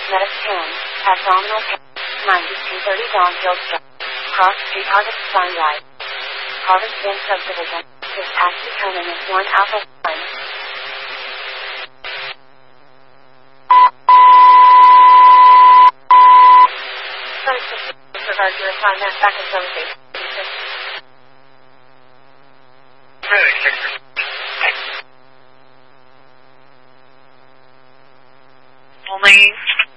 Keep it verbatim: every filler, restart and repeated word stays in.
Cosmetics ten, abdominal pain, ninety two thirty Donfield Street, Cross Street, Harvest Sign Right. Harvest Bend Subdivision. This taxi turning is one Alpha one. With regard to your assignment, back in service station. Only